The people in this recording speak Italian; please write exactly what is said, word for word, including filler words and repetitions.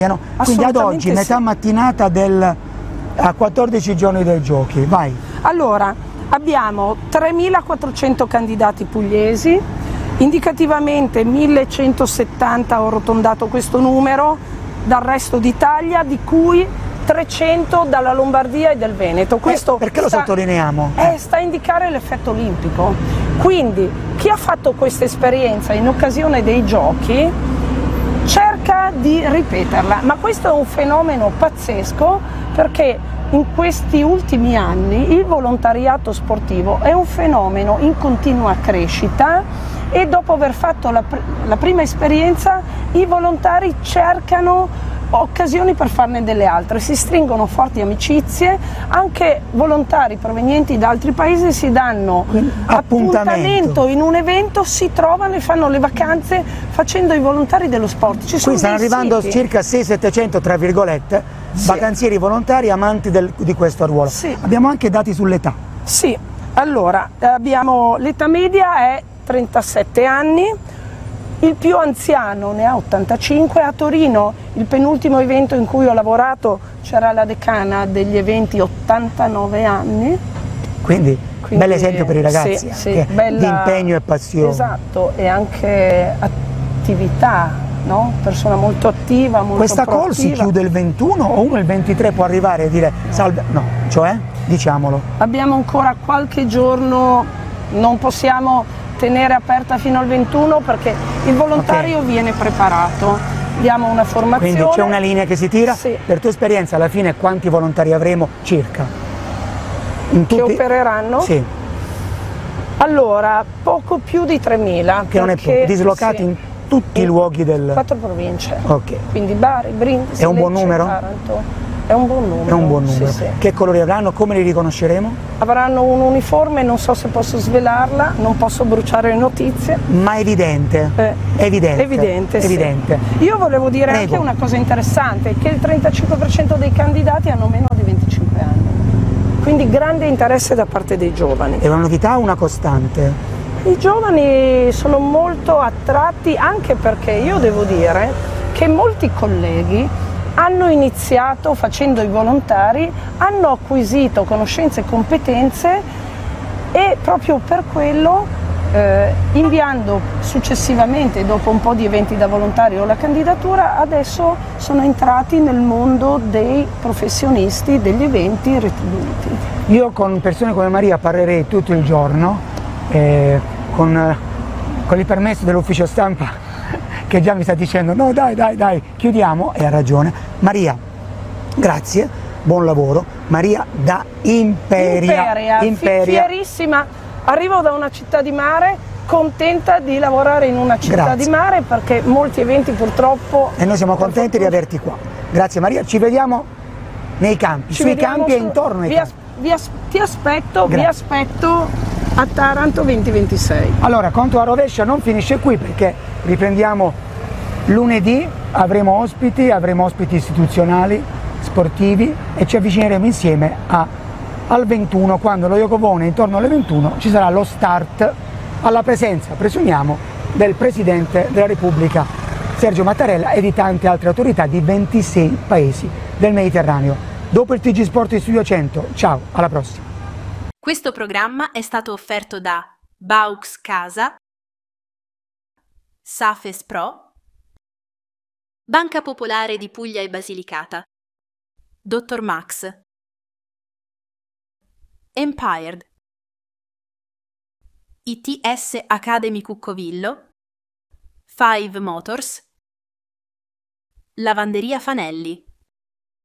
Quindi ad oggi, sì. Metà mattinata del, a quattordici giorni dai giochi, vai. Allora, abbiamo tremilaquattrocento candidati pugliesi, indicativamente millecentosettanta, ho arrotondato questo numero, dal resto d'Italia, di cui trecento dalla Lombardia e del Veneto. Questo eh, perché lo sta, sottolineiamo? Eh, sta a indicare l'effetto olimpico. Quindi chi ha fatto questa esperienza in occasione dei giochi cerca di ripeterla, ma questo è un fenomeno pazzesco, perché in questi ultimi anni il volontariato sportivo è un fenomeno in continua crescita e dopo aver fatto la, pr- la prima esperienza i volontari cercano occasioni per farne delle altre, si stringono forti amicizie, anche volontari provenienti da altri paesi si danno appuntamento. appuntamento in un evento, si trovano e fanno le vacanze facendo i volontari dello sport. Ci sono Qui stanno arrivando siti. circa sei settecento tra virgolette sì. vacanzieri volontari amanti del, di questo ruolo. Sì. Abbiamo anche dati sull'età. Sì, allora abbiamo l'età media è trentasette anni. Il più anziano ne ha ottantacinque, a Torino il penultimo evento in cui ho lavorato c'era la decana degli eventi, ottantanove anni. Quindi, Quindi bel esempio per i ragazzi, sì, sì, bella, di impegno e passione. Esatto, e anche attività, no? Persona molto attiva, molto Questa proattiva. call si chiude il ventuno o uno il ventitré può arrivare e dire salve? No, cioè, diciamolo. Abbiamo ancora qualche giorno, non possiamo tenere aperta fino al ventuno perché il volontario okay. viene preparato, diamo una formazione. Quindi c'è una linea che si tira? Sì. Per tua esperienza alla fine quanti volontari avremo circa? In che tutti... opereranno? Sì. Allora, poco più di tremila. Che non è poco, dislocati sì. in tutti in i luoghi del... quattro province. Ok. Quindi Bari, Brindisi, È un buon Lecce, numero? Taranto. È un buon numero. È un buon numero. Sì, sì. Che colori avranno? Come li riconosceremo? Avranno un uniforme, non so se posso svelarla, non posso bruciare le notizie. Ma evidente. Eh, evidente. Evidente, evidente. Sì. Io volevo dire Prego. anche una cosa interessante, che il trentacinque per cento dei candidati hanno meno di venticinque anni. Quindi grande interesse da parte dei giovani. È una novità o una costante? I giovani sono molto attratti, anche perché io devo dire che molti colleghi hanno iniziato facendo i volontari, hanno acquisito conoscenze e competenze e proprio per quello eh, inviando successivamente, dopo un po' di eventi da volontario, la candidatura, adesso sono entrati nel mondo dei professionisti degli eventi retribuiti. Io con persone come Maria parlerei tutto il giorno, eh, con, con il permesso dell'ufficio stampa che già mi sta dicendo no dai dai dai chiudiamo, e ha ragione. Maria, grazie, buon lavoro. Maria da Imperia. Imperia, Imperia. Fierissima, arrivo da una città di mare, contenta di lavorare in una città grazie. di mare perché molti eventi purtroppo... E noi siamo contenti di averti qua. Grazie Maria, ci vediamo nei campi, ci sui campi su... e intorno ai vi campi. Vi as... Ti aspetto, grazie. vi aspetto a Taranto venti ventisei. Allora, conto a rovescio non finisce qui perché riprendiamo lunedì, avremo ospiti, avremo ospiti istituzionali, sportivi e ci avvicineremo insieme a, al ventuno, quando lo Iocovone intorno alle ventuno ci sarà lo start alla presenza, presumiamo, del Presidente della Repubblica Sergio Mattarella e di tante altre autorità di ventisei paesi del Mediterraneo. Dopo il T G Sport di Studio cento, ciao, alla prossima. Questo programma è stato offerto da Baux Casa, Safes Pro, Banca Popolare di Puglia e Basilicata, Dottor Max, Empired, I T S Academy Cuccovillo, Five Motors, Lavanderia Fanelli.